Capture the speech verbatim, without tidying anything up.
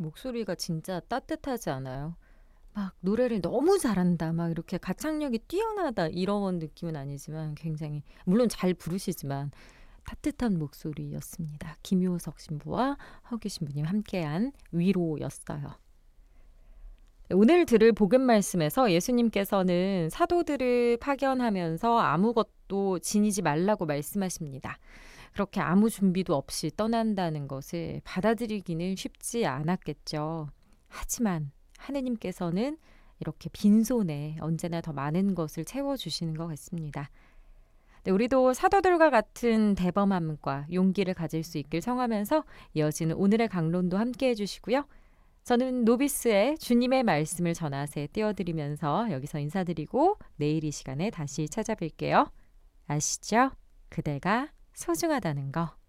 목소리가 진짜 따뜻하지 않아요? 막 노래를 너무 잘한다, 막 이렇게 가창력이 뛰어나다 이런 느낌은 아니지만 굉장히 물론 잘 부르시지만 따뜻한 목소리였습니다. 김효석 신부와 허규 신부님 함께한 위로였어요. 오늘 들을 복음 말씀에서 예수님께서는 사도들을 파견하면서 아무것도 지니지 말라고 말씀하십니다. 그렇게 아무 준비도 없이 떠난다는 것을 받아들이기는 쉽지 않았겠죠. 하지만 하느님께서는 이렇게 빈손에 언제나 더 많은 것을 채워주시는 것 같습니다. 네, 우리도 사도들과 같은 대범함과 용기를 가질 수 있길 성하면서 이어지는 오늘의 강론도 함께해 주시고요. 저는 노비스의 주님의 말씀을 전하세 띄워드리면서 여기서 인사드리고 내일 이 시간에 다시 찾아뵐게요. 아시죠? 그대가 소중하다는 거.